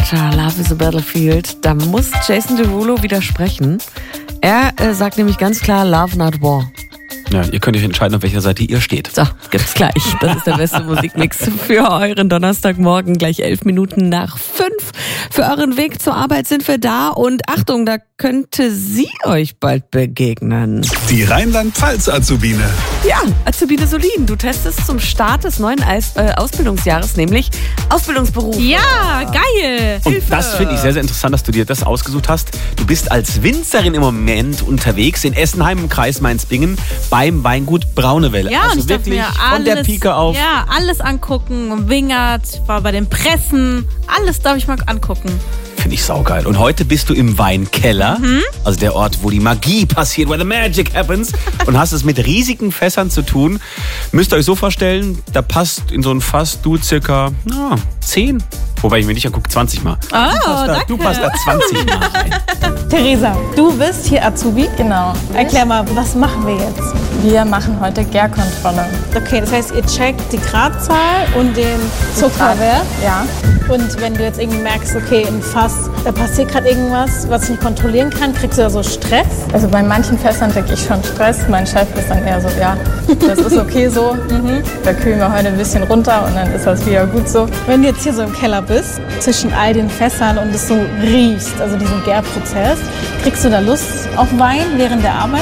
Carter, Love is a Battlefield. Da muss Jason Derulo widersprechen. Er sagt nämlich ganz klar Love Not War. Ja, ihr könnt euch entscheiden, auf welcher Seite ihr steht. So, gibt's gleich. Das ist der beste Musikmix für euren Donnerstagmorgen. Gleich 11 Minuten nach 5. Für euren Weg zur Arbeit sind wir da. Und Achtung, da könnte sie euch bald begegnen. Die Rheinland-Pfalz-Azubine. Ja, Azubine Solin, du testest zum Start des neuen Ausbildungsjahres, nämlich Ausbildungsberuf. Ja, geil. Und das finde ich sehr, sehr interessant, dass du dir das ausgesucht hast. Du bist als Winzerin im Moment unterwegs in Essenheim im Kreis Mainz-Bingen beim Weingut Braunewelle. Ja, also und ich dachte wirklich mir, von der Pike auf. Ja, alles angucken, Wingert, war bei den Pressen, alles darf ich mal angucken. Finde ich saugeil. Und heute bist du im Weinkeller, also der Ort, wo die Magie passiert, where the magic happens. Und hast es mit riesigen Fässern zu tun. Müsst ihr euch so vorstellen, da passt in so ein Fass du circa 10. Wobei ich mir nicht angucke, 20 Mal. Du passt da 20 Mal rein. Theresa, du bist hier Azubi. Genau. Erklär mal, was machen wir jetzt? Wir machen heute Gärkontrolle. Okay, das heißt, ihr checkt die Gradzahl und den Zuckerwert. Ja. Und wenn du jetzt irgendwie merkst, okay, im Fass, da passiert gerade irgendwas, was ich nicht kontrollieren kann, kriegst du da so Stress? Also bei manchen Fässern kriege ich schon Stress. Mein Chef ist dann eher so, ja, das ist okay so. Da kühlen wir heute ein bisschen runter und dann ist das wieder gut so. Wenn du jetzt hier so im Keller bist, zwischen all den Fässern und es so riechst, also diesen Gärprozess, kriegst du da Lust auf Wein während der Arbeit?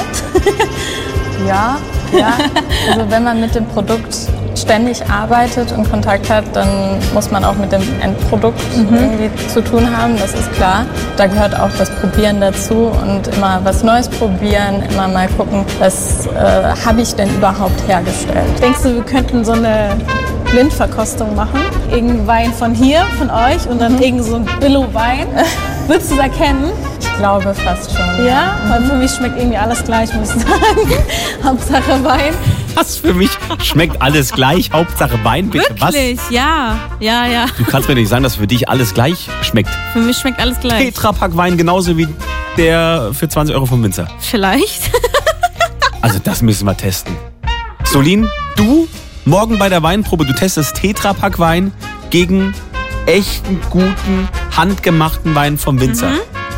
Ja. Also wenn man mit dem Produkt ständig arbeitet und Kontakt hat, dann muss man auch mit dem Endprodukt irgendwie zu tun haben, das ist klar. Da gehört auch das Probieren dazu und immer was Neues probieren, immer mal gucken, was habe ich denn überhaupt hergestellt. Denkst du, wir könnten so eine Blindverkostung machen? Irgendein Wein von hier, von euch und dann irgend so ein Billo-Wein? Würdest du es erkennen? Ich glaube fast schon. Ja? Weil für mich schmeckt irgendwie alles gleich, muss ich sagen. Hauptsache Wein. Was für mich schmeckt alles gleich, Hauptsache Wein, bitte. Wirklich? Was? Ja. Du kannst mir nicht sagen, dass für dich alles gleich schmeckt. Für mich schmeckt alles gleich. Tetrapack Wein genauso wie der für 20 Euro vom Winzer. Vielleicht. Also das müssen wir testen. Solin, du morgen bei der Weinprobe, du testest Tetrapack Wein gegen echten, guten, handgemachten Wein vom Winzer.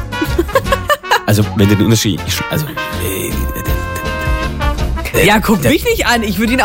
Also wenn du den Unterschied... Ja, guck mich nicht an. Ich würde ihn